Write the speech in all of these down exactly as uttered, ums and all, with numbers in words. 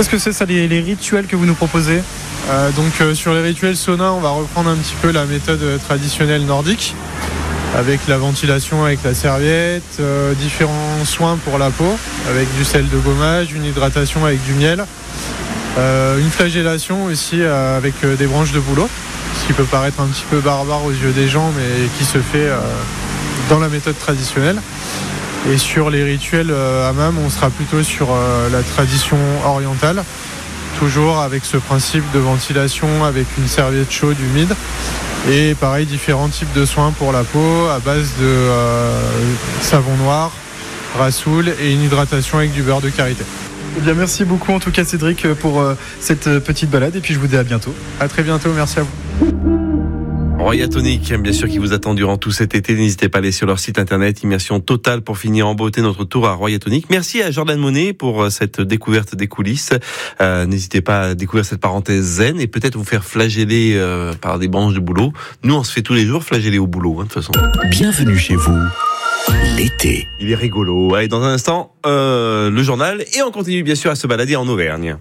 Qu'est-ce que c'est ça, les, les rituels que vous nous proposez ? euh, Donc euh, sur les rituels sauna, on va reprendre un petit peu la méthode traditionnelle nordique, avec la ventilation avec la serviette, euh, différents soins pour la peau, avec du sel de gommage, une hydratation avec du miel, euh, une flagellation aussi euh, avec euh, des branches de bouleau, ce qui peut paraître un petit peu barbare aux yeux des gens, mais qui se fait euh, dans la méthode traditionnelle. Et sur les rituels euh, hammam, on sera plutôt sur euh, la tradition orientale, toujours avec ce principe de ventilation avec une serviette chaude humide. Et pareil, différents types de soins pour la peau à base de euh, savon noir, rassoul et une hydratation avec du beurre de karité. Eh bien, merci beaucoup en tout cas Cédric pour euh, cette petite balade et puis je vous dis à bientôt. À très bientôt, merci à vous. Roya Tonic, bien sûr, qui vous attend durant tout cet été. N'hésitez pas à aller sur leur site internet. Immersion totale pour finir en beauté notre tour à Roya Tonic. Merci à Jordan Monet pour cette découverte des coulisses. Euh, n'hésitez pas à découvrir cette parenthèse zen et peut-être vous faire flageller euh, par des branches de bouleau. Nous, on se fait tous les jours flageller au boulot, hein, de toute façon. Bienvenue chez vous, l'été. Il est rigolo. Allez, dans un instant, euh, le journal. Et on continue, bien sûr, à se balader en Auvergne.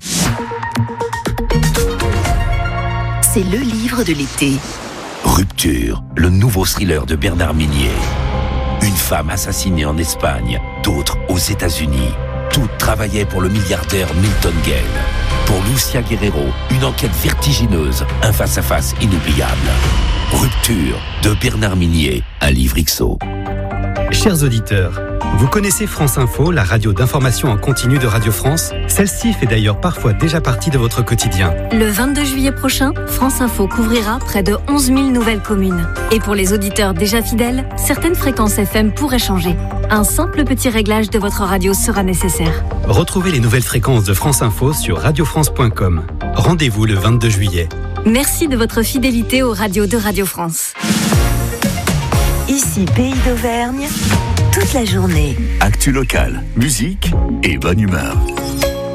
C'est le livre de l'été. Rupture, le nouveau thriller de Bernard Minier. Une femme assassinée en Espagne, d'autres aux États-Unis. Toutes travaillaient pour le milliardaire Milton Gale. Pour Lucia Guerrero, une enquête vertigineuse, un face-à-face inoubliable. Rupture de Bernard Minier, un livre X O. Chers auditeurs, vous connaissez France Info, la radio d'information en continu de Radio France ? Celle-ci fait d'ailleurs parfois déjà partie de votre quotidien. Le vingt-deux juillet prochain, France Info couvrira près de onze mille nouvelles communes. Et pour les auditeurs déjà fidèles, certaines fréquences F M pourraient changer. Un simple petit réglage de votre radio sera nécessaire. Retrouvez les nouvelles fréquences de France Info sur radio france point com. Rendez-vous le vingt-deux juillet. Merci de votre fidélité aux radios de Radio France. Ici, Pays d'Auvergne, toute la journée. Actu locale, musique et bonne humeur.